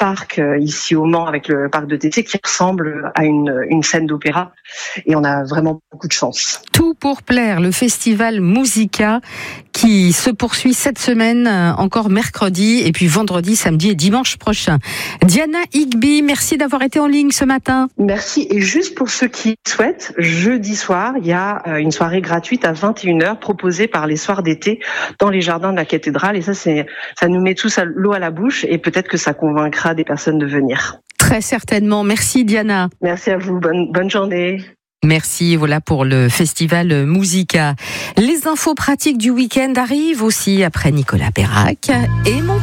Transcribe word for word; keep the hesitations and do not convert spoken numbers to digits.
parc euh, ici au Mans avec le parc de T C qui ressemble à une, une scène d'opéra et on a vraiment beaucoup de chance. Tout pour plaire, le festival Musica qui se poursuit cette semaine, encore mercredi et puis vendredi, samedi et dimanche prochain. Diana Higby, merci d'avoir été en ligne ce matin. Merci. Et juste pour ceux qui souhaitent, jeudi soir, il y a une soirée gratuite à vingt et une heures proposée par les soirs d'été dans les jardins de la cathédrale. Et ça, c'est, ça nous met tous à l'eau à la bouche et peut-être que ça convaincra des personnes de venir. Très certainement. Merci Diana. Merci à vous. Bonne, bonne journée. Merci, voilà pour le festival Musica. Les infos pratiques du week-end arrivent aussi après Nicolas Perrac et mon